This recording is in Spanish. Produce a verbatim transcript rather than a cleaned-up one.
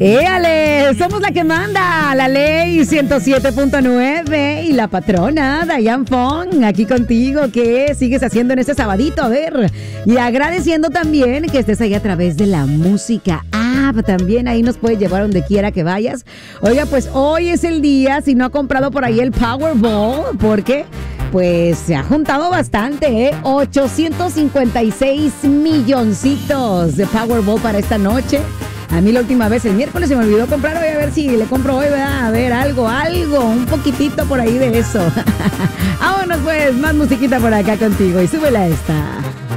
¡Éale! Somos la que manda, la ley ciento siete punto nueve y la patrona, Diane Fong, aquí contigo. ¿Qué sigues haciendo en este sabadito? A ver, y agradeciendo también que estés ahí a través de la música app. También ahí nos puedes llevar donde quiera que vayas. Oiga, pues hoy es el día, si no ha comprado por ahí el Powerball, porque pues se ha juntado bastante, ¿eh? ochocientos cincuenta y seis milloncitos de Powerball para esta noche. A mí la última vez, el miércoles, se me olvidó comprar hoy, a ver si le compro hoy, ¿verdad? A ver, algo, algo, un poquitito por ahí de eso. Vámonos pues, más musiquita por acá contigo y súbela esta.